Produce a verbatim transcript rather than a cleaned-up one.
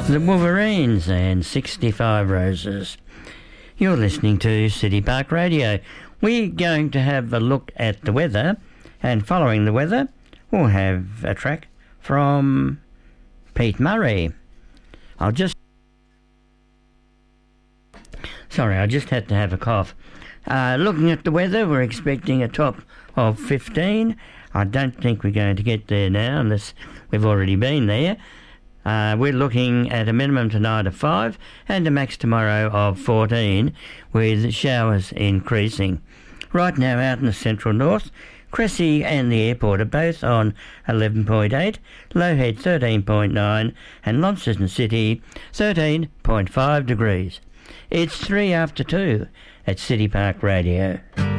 The Wolverines and sixty-five Roses. You're listening to City Park Radio. We're going to have a look at the weather, and following the weather, we'll have a track from Pete Murray. I'll just... Sorry, I just had to have a cough. Uh, looking at the weather, we're expecting a top of fifteen. I don't think we're going to get there now unless we've already been there. Uh, we're looking at a minimum tonight of five and a max tomorrow of fourteen, with showers increasing. Right now out in the central north, Cressy and the airport are both on eleven point eight, Lowhead thirteen point nine and Launceston City thirteen point five degrees. It's three after two at City Park Radio.